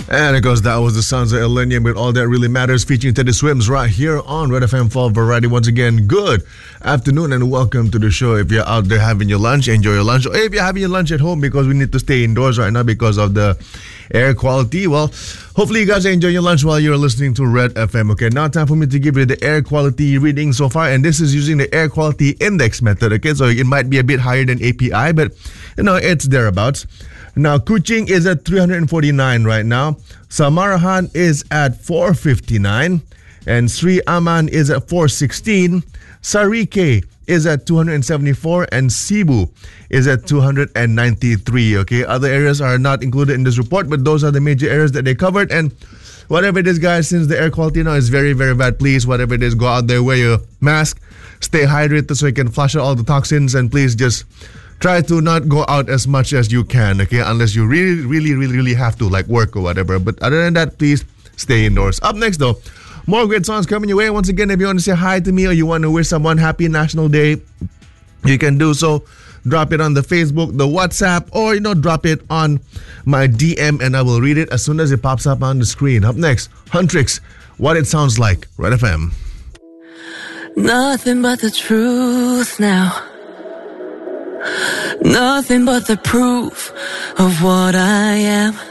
And of course, that was the Sounds of Illenium with All That Really Matters featuring Teddy Swims right here on Red FM Fall Variety. Once again, good afternoon and welcome to the show. If you're out there having your lunch, enjoy your lunch. Or if you're having your lunch at home because we need to stay indoors right now because of the air quality, well, hopefully you guys are enjoying your lunch while you're listening to Red FM. Okay, now time for me to give you the air quality reading so far. And this is using the air quality index method. Okay, so it might be a bit higher than API, but it's thereabouts. Now, Kuching is at 349 right now. Samarahan is at 459. And Sri Aman is at 416. Sarike is at 274. And Cebu is at 293. Okay, other areas are not included in this report, but those are the major areas that they covered. And whatever it is, guys, since the air quality now is very, very bad, please, whatever it is, go out there, wear your mask, stay hydrated so you can flush out all the toxins, and please just try to not go out as much as you can, okay? Unless you really have to, like work or whatever. But other than that, please stay indoors. Up next, though, more great songs coming your way. Once again, if you want to say hi to me or you want to wish someone happy National Day, you can do so. Drop it on the Facebook, the WhatsApp, or, drop it on my DM and I will read it as soon as it pops up on the screen. Up next, Huntrix, What It Sounds Like, Red FM. Nothing but the truth now. Nothing but the proof of what I am.